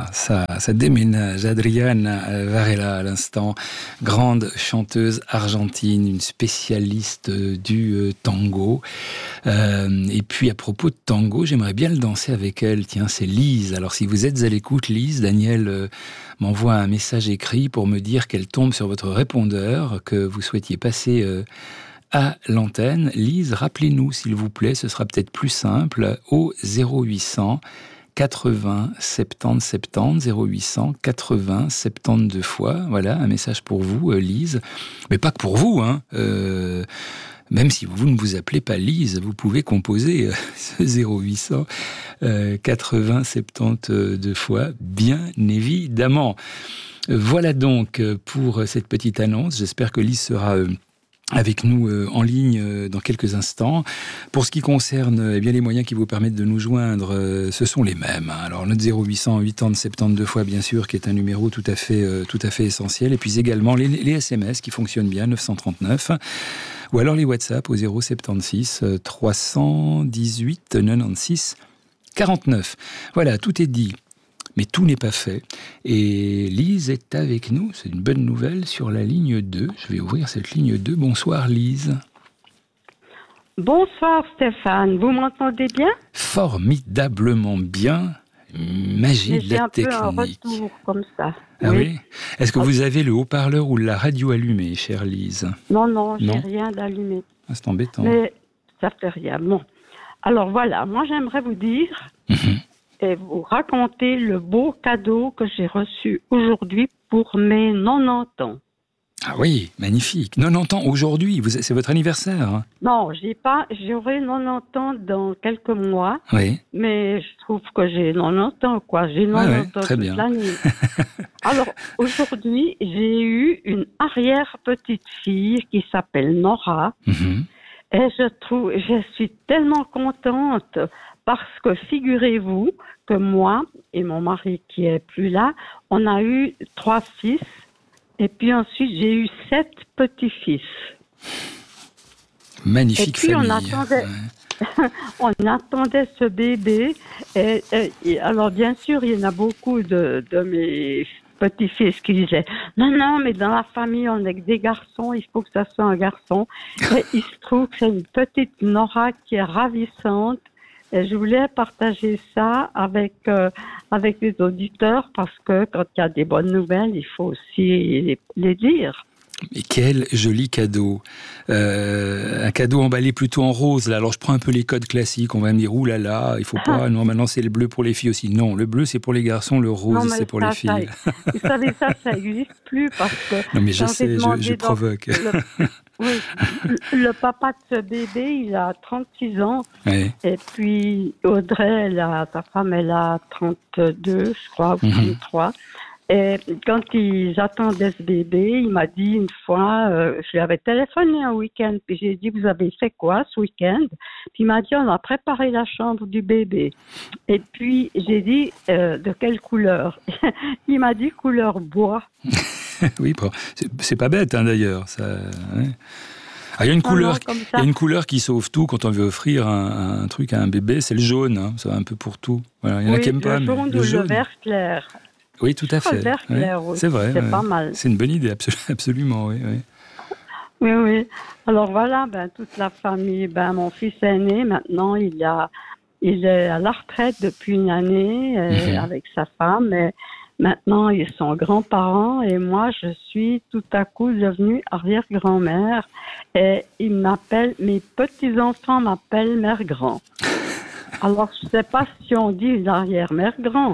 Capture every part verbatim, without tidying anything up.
ça, ça déménage. Adriana Varela, à l'instant, grande chanteuse argentine, une spécialiste du euh, tango. Euh, et puis, à propos de tango, j'aimerais bien le danser avec elle. Tiens, c'est Lise. Alors, si vous êtes à l'écoute, Lise, Daniel euh, m'envoie un message écrit pour me dire qu'elle tombe sur votre répondeur, que vous souhaitiez passer euh, à l'antenne. Lise, rappelez-nous, s'il vous plaît, ce sera peut-être plus simple, au zéro huit cents quatre-vingts soixante-dix soixante-dix, zéro huit cents quatre-vingts soixante-douze fois. Voilà, un message pour vous, euh, Lise. Mais pas que pour vous, hein. Euh, même si vous ne vous appelez pas Lise, vous pouvez composer euh, ce zéro huit cents quatre-vingts soixante-douze fois, bien évidemment. Voilà donc pour cette petite annonce. J'espère que Lise sera Euh, avec nous euh, en ligne euh, dans quelques instants. Pour ce qui concerne euh, eh bien, les moyens qui vous permettent de nous joindre, euh, ce sont les mêmes. Hein. Alors notre zéro huit cents quatre-vingts soixante-douze fois, bien sûr, qui est un numéro tout à fait, euh, tout à fait essentiel. Et puis également les, les S M S qui fonctionnent bien, neuf cent trente-neuf. Ou alors les WhatsApp au zéro soixante-seize trois cent dix-huit quatre-vingt-seize quarante-neuf. Voilà, tout est dit. Mais tout n'est pas fait. Et Lise est avec nous, c'est une bonne nouvelle, sur la ligne deux. Je vais ouvrir cette ligne deux. Bonsoir Lise. Bonsoir Stéphane, vous m'entendez bien ? Formidablement bien. Magie Mais de la technique. J'ai un peu un retour comme ça. Ah oui, oui ? Est-ce que vous avez le haut-parleur ou la radio allumée, chère Lise ? Non, non, j'ai Non rien d'allumé. Ah, c'est embêtant. Mais ça fait rien. Bon. Alors voilà, moi j'aimerais vous dire... Mm-hmm. et vous raconter le beau cadeau que j'ai reçu aujourd'hui pour mes quatre-vingt-dix ans. Ah oui, magnifique. quatre-vingt-dix ans aujourd'hui, vous, c'est votre anniversaire. Hein ? Non, j'ai pas, j'aurai quatre-vingt-dix ans dans quelques mois, Oui. mais je trouve que j'ai quatre-vingt-dix ans, quoi. J'ai quatre-vingt-dix ouais, ouais, ans très toute bien. l'année. Alors, aujourd'hui, j'ai eu une arrière-petite-fille qui s'appelle Nora, Mm-hmm. et je trouve, je suis tellement contente parce que figurez-vous que moi et mon mari qui est plus là, on a eu trois fils et puis ensuite j'ai eu sept petits-fils. Magnifique et puis famille. on attendait, Ouais. on attendait ce bébé et, et, et alors bien sûr il y en a beaucoup de, de mes petits-fils qui disaient non non mais dans la famille on est que des garçons, il faut que ça soit un garçon. Et il se trouve que c'est une petite Nora qui est ravissante. Et je voulais partager ça avec euh, avec les auditeurs parce que quand il y a des bonnes nouvelles, il faut aussi les, les dire. Mais quel joli cadeau. Euh, un cadeau emballé plutôt en rose. Là. Alors je prends un peu les codes classiques. On va me dire, ouh là là, il faut pas. Non, maintenant c'est le bleu pour les filles aussi. Non, le bleu c'est pour les garçons, le rose Non, c'est pour ça, les filles. Ça, vous savez ça, ça n'existe plus parce que. Non mais je sais, je, je provoque. Le, oui, le, le papa de ce bébé, il a trente-six ans. Ouais. Et puis Audrey, elle a, sa femme, elle a trente-deux, je crois, ou trente-trois. Et quand ils attendaient ce bébé, il m'a dit une fois, euh, je lui avais téléphoné un week-end, puis j'ai dit, vous avez fait quoi ce week-end ? Puis il m'a dit, on a préparé la chambre du bébé. Et puis j'ai dit, euh, de quelle couleur ? Il m'a dit, couleur bois. Oui, bon, c'est, c'est pas bête hein, d'ailleurs. Ça, ouais. Ah, il y a une Ah couleur, non, il y a une couleur qui sauve tout quand on veut offrir un, un truc à un bébé, c'est le jaune. Hein, ça va un peu pour tout. Voilà, il y en oui, a qui aiment pas, le jaune mais le ou jaune. le vert clair. Oui, tout à fait. Le vert clair, ouais. oui. C'est vrai. C'est ouais. pas mal. C'est une bonne idée, absolu- absolument. Oui, oui. Oui, oui. Alors voilà, ben toute la famille. Ben mon fils aîné, maintenant, il a, il est à la retraite depuis une année euh, Mhm. avec sa femme. Et maintenant, ils sont grands-parents et moi, je suis tout à coup devenue arrière-grand-mère. Et ils m'appellent, mes petits-enfants m'appellent mère grand. Alors, je sais pas si on dit l'arrière-mère grand.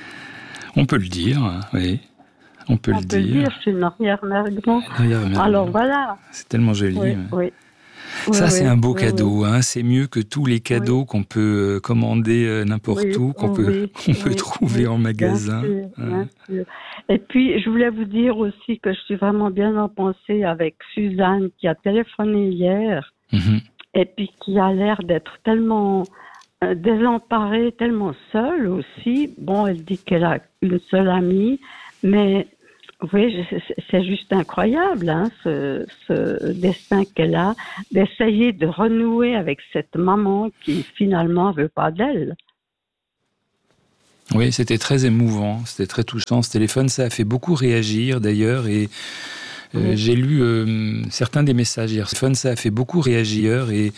On peut le dire, hein, oui. On peut On le peut dire. le dire, je suis une arrière-mère grand. Arrière-mère Alors grand. voilà. C'est tellement joli. Oui, ouais. oui. Ça, Oui, c'est oui, un beau oui, cadeau. oui. Hein. C'est mieux que tous les cadeaux Oui. qu'on peut euh, commander euh, n'importe Oui, où, qu'on peut, oui, qu'on peut oui, trouver oui, en magasin. Bien sûr, Hein. bien sûr. Et puis, je voulais vous dire aussi que je suis vraiment bien en pensée avec Suzanne qui a téléphoné hier Mhm. et puis qui a l'air d'être tellement euh, désemparée, tellement seule aussi. Bon, elle dit qu'elle a une seule amie, mais oui, c'est juste incroyable, hein, ce, ce destin qu'elle a, d'essayer de renouer avec cette maman qui finalement veut pas d'elle. Oui, c'était très émouvant, c'était très touchant. Ce téléphone, ça a fait beaucoup réagir d'ailleurs, et euh, Oui. j'ai lu euh, certains des messages hier. Ce téléphone, ça a fait beaucoup réagir, et